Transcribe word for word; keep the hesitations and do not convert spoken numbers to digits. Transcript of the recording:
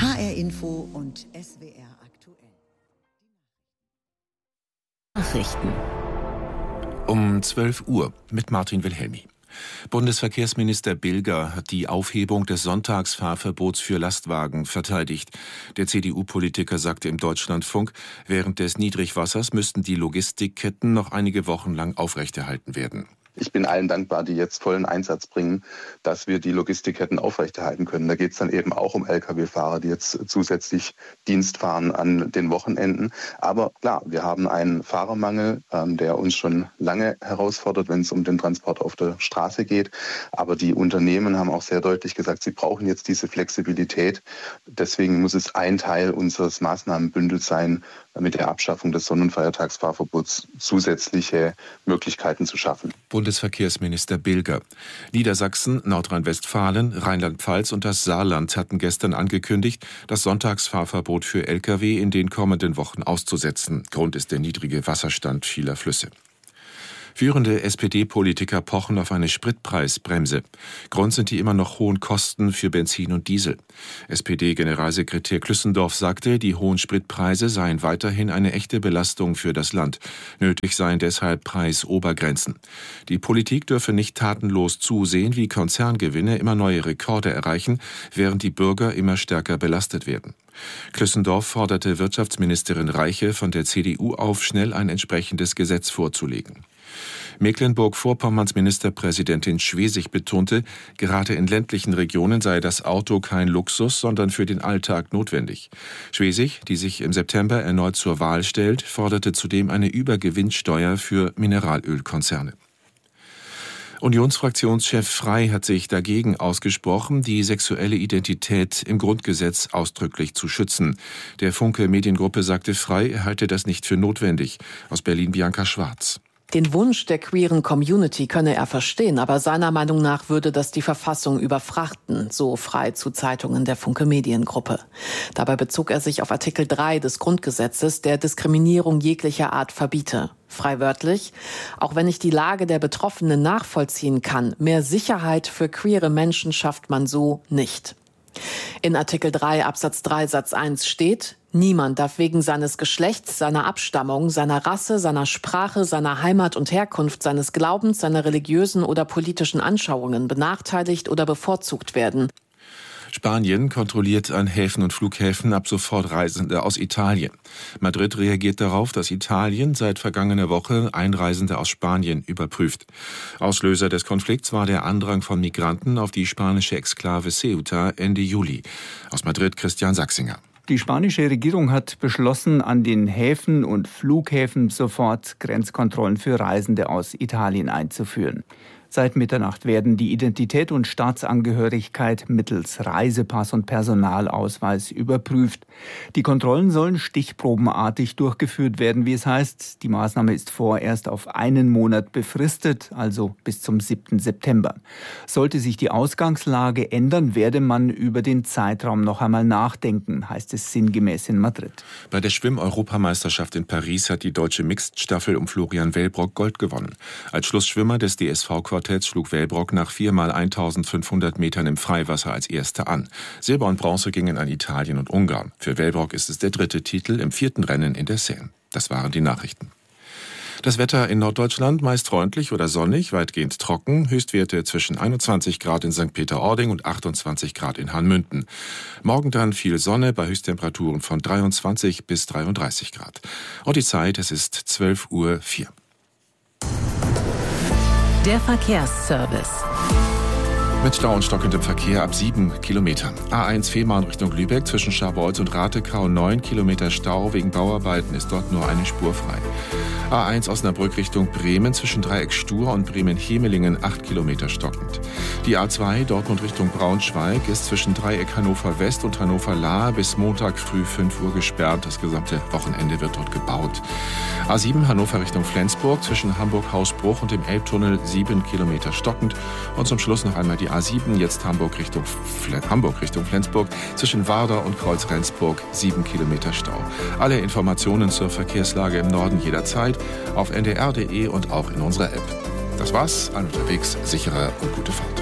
H R Info und S W R aktuell. Nachrichten um zwölf Uhr mit Martin Wilhelmi. Bundesverkehrsminister Bilger hat die Aufhebung des Sonntagsfahrverbots für Lastwagen verteidigt. Der C D U-Politiker sagte im Deutschlandfunk, während des Niedrigwassers müssten die Logistikketten noch einige Wochen lang aufrechterhalten werden. Ich bin allen dankbar, die jetzt vollen Einsatz bringen, dass wir die Logistikketten aufrechterhalten können. Da geht es dann eben auch um L K W-Fahrer, die jetzt zusätzlich Dienst fahren an den Wochenenden. Aber klar, wir haben einen Fahrermangel, ähm, der uns schon lange herausfordert, wenn es um den Transport auf der Straße geht. Aber die Unternehmen haben auch sehr deutlich gesagt, sie brauchen jetzt diese Flexibilität. Deswegen muss es ein Teil unseres Maßnahmenbündels sein, mit der Abschaffung des Sonnenfeiertagsfahrverbots zusätzliche Möglichkeiten zu schaffen. Bundesverkehrsminister Bilger. Niedersachsen, Nordrhein-Westfalen, Rheinland-Pfalz und das Saarland hatten gestern angekündigt, das Sonntagsfahrverbot für L K W in den kommenden Wochen auszusetzen. Grund ist der niedrige Wasserstand vieler Flüsse. Führende S P D-Politiker pochen auf eine Spritpreisbremse. Grund sind die immer noch hohen Kosten für Benzin und Diesel. S P D-Generalsekretär Klüssendorf sagte, die hohen Spritpreise seien weiterhin eine echte Belastung für das Land. Nötig seien deshalb Preisobergrenzen. Die Politik dürfe nicht tatenlos zusehen, wie Konzerngewinne immer neue Rekorde erreichen, während die Bürger immer stärker belastet werden. Klüssendorf forderte Wirtschaftsministerin Reiche von der C D U auf, schnell ein entsprechendes Gesetz vorzulegen. Mecklenburg-Vorpommerns Ministerpräsidentin Schwesig betonte, gerade in ländlichen Regionen sei das Auto kein Luxus, sondern für den Alltag notwendig. Schwesig, die sich im September erneut zur Wahl stellt, forderte zudem eine Übergewinnsteuer für Mineralölkonzerne. Unionsfraktionschef Frey hat sich dagegen ausgesprochen, die sexuelle Identität im Grundgesetz ausdrücklich zu schützen. Der Funke Mediengruppe sagte, Frey er halte das nicht für notwendig. Aus Berlin Bianca Schwarz. Den Wunsch der queeren Community könne er verstehen, aber seiner Meinung nach würde das die Verfassung überfrachten, so Frey zu Zeitungen der Funke Mediengruppe. Dabei bezog er sich auf Artikel drei des Grundgesetzes, der Diskriminierung jeglicher Art verbiete. Frei wörtlich: Auch wenn ich die Lage der Betroffenen nachvollziehen kann, mehr Sicherheit für queere Menschen schafft man so nicht. In Artikel drei Absatz drei Satz eins steht: Niemand darf wegen seines Geschlechts, seiner Abstammung, seiner Rasse, seiner Sprache, seiner Heimat und Herkunft, seines Glaubens, seiner religiösen oder politischen Anschauungen benachteiligt oder bevorzugt werden. Spanien kontrolliert an Häfen und Flughäfen ab sofort Reisende aus Italien. Madrid reagiert darauf, dass Italien seit vergangener Woche Einreisende aus Spanien überprüft. Auslöser des Konflikts war der Andrang von Migranten auf die spanische Exklave Ceuta Ende Juli. Aus Madrid Christian Sachsinger. Die spanische Regierung hat beschlossen, an den Häfen und Flughäfen sofort Grenzkontrollen für Reisende aus Italien einzuführen. Seit Mitternacht werden die Identität und Staatsangehörigkeit mittels Reisepass und Personalausweis überprüft. Die Kontrollen sollen stichprobenartig durchgeführt werden, wie es heißt. Die Maßnahme ist vorerst auf einen Monat befristet, also bis zum siebten September. Sollte sich die Ausgangslage ändern, werde man über den Zeitraum noch einmal nachdenken, heißt es sinngemäß in Madrid. Bei der Schwimm-Europameisterschaft in Paris hat die deutsche Mixed-Staffel um Florian Wellbrock Gold gewonnen. Als Schlussschwimmer des D S V-Quartetts schlug Wellbrock nach viermal eintausendfünfhundert Metern im Freiwasser als Erster an. Silber und Bronze gingen an Italien und Ungarn. Für Wellbrock ist es der dritte Titel im vierten Rennen in der Seine. Das waren die Nachrichten. Das Wetter in Norddeutschland meist freundlich oder sonnig, weitgehend trocken. Höchstwerte zwischen einundzwanzig Grad in Sankt Peter-Ording und achtundzwanzig Grad in Hahnmünden. Morgen dann viel Sonne bei Höchsttemperaturen von dreiundzwanzig bis dreiunddreißig Grad. Und die Zeit, es ist zwölf Uhr vier. Der Verkehrsservice. Mit Stau und stockendem Verkehr ab sieben Kilometern. A eins Fehmarn Richtung Lübeck zwischen Scharbeutz und Ratekau neun Kilometer Stau. Wegen Bauarbeiten ist dort nur eine Spur frei. A eins Osnabrück Richtung Bremen zwischen Dreieck Stur und Bremen-Hemelingen acht Kilometer stockend. Die A zwei Dortmund Richtung Braunschweig ist zwischen Dreieck Hannover West und Hannover Lahr bis Montag früh fünf Uhr gesperrt. Das gesamte Wochenende wird dort gebaut. A sieben Hannover Richtung Flensburg zwischen Hamburg-Hausbruch und dem Elbtunnel sieben Kilometer stockend. Und zum Schluss noch einmal die A sieben, jetzt Hamburg Richtung, Fl- Hamburg Richtung Flensburg, zwischen Warder und Kreuz-Rendsburg sieben Kilometer Stau. Alle Informationen zur Verkehrslage im Norden jederzeit auf n d r punkt d e und auch in unserer App. Das war's, an unterwegs, sicherer und gute Fahrt.